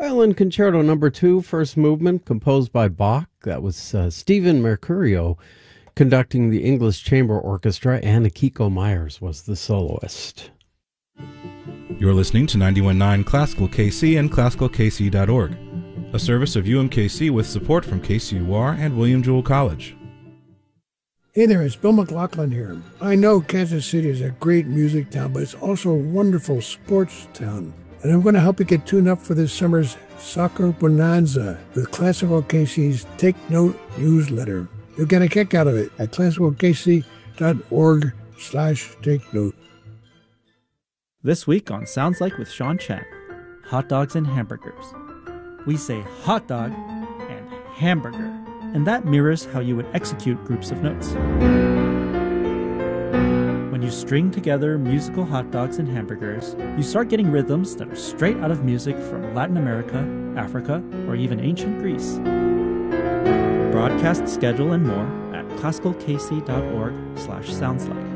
Violin Concerto No. 2, first movement, composed by Bach. That was Stephen Mercurio conducting the English Chamber Orchestra, and Akiko Myers was the soloist. You're listening to 91.9 Classical KC and ClassicalKC.org, a service of UMKC with support from KCUR and William Jewell College. Hey there, it's Bill McLaughlin here. I know Kansas City is a great music town, but it's also a wonderful sports town. And I'm going to help you get tuned up for this summer's Soccer Bonanza with Classical KC's Take Note newsletter. You'll get a kick out of it at classicalkc.org/take note. This week on Sounds Like with Sean Chen, hot dogs and hamburgers. We say hot dog and hamburger, and that mirrors how you would execute groups of notes. When you string together musical hot dogs and hamburgers, you start getting rhythms that are straight out of music from Latin America, Africa, or even ancient Greece. Broadcast schedule and more at classicalkc.org/soundslike.